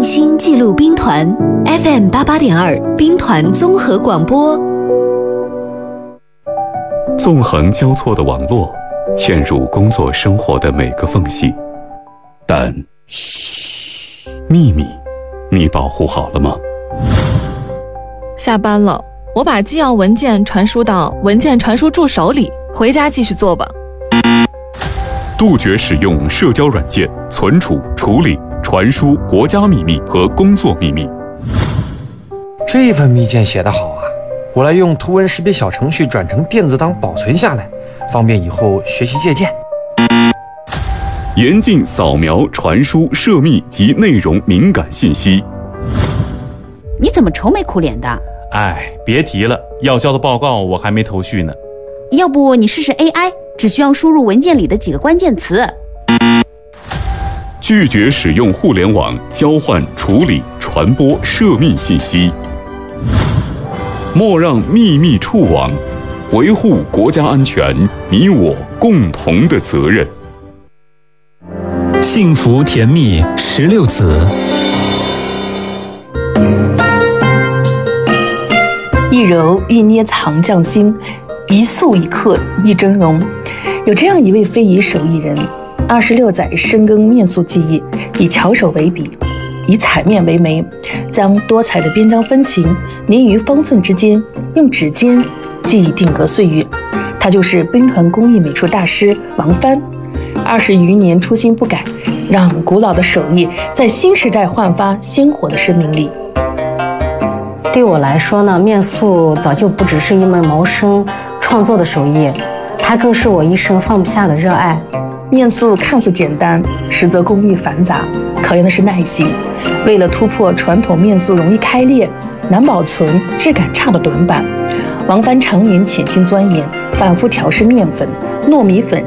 用心记录兵团 FM88.2 兵团综合广播。 纵横交错的网络，嵌入工作生活的每个缝隙。但嘘，秘密，你保护好了吗？ 下班了，我把纪要文件传输到文件传输助手里，回家继续做吧。 杜绝使用社交软件存储、处理、传输国家秘密和工作秘密。 这份密件写得好啊，我来用图文识别小程序转成电子档保存下来，方便以后学习借鉴。 严禁扫描、传输涉密及内容敏感信息。 你怎么愁眉苦脸的？ 哎，别提了，要交的报告我还没头绪呢。 要不你试试 AI， 只需要输入文件里的几个关键词。 拒绝使用互联网交换、处理、传播涉密信息。莫让秘密触网，维护国家安全，你我共同的责任。 幸福甜蜜16子。 一揉一捏藏匠心，一塑一刻一峥嵘。有这样一位非遗手艺人，26载深耕面塑技艺，以巧手为笔，以彩面为媒，将多彩的边疆风情凝于方寸之间，用指尖记忆定格岁月。他就是兵团工艺美术大师王帆，20余年初心不改，让古老的手艺在新时代焕发鲜活的生命力。 对我来说呢，面塑早就不只是一门谋生创作的手艺，它更是我一生放不下的热爱。 面塑看似简单，实则工艺繁杂，考验的是耐心。为了突破传统面塑容易开裂、难保存、质感差的短板，王帆常年潜心钻研，反复调试面粉、糯米粉、